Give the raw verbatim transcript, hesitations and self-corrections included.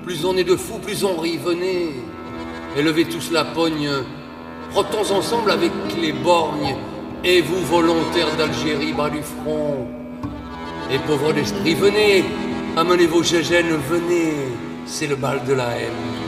plus on est de fous, plus on rit, venez. Élevez tous la pogne, rotons ensemble avec les borgnes. Et vous, volontaires d'Algérie, bas du front. Et pauvres d'esprit, venez, amenez vos gégènes, venez, c'est le bal de la haine.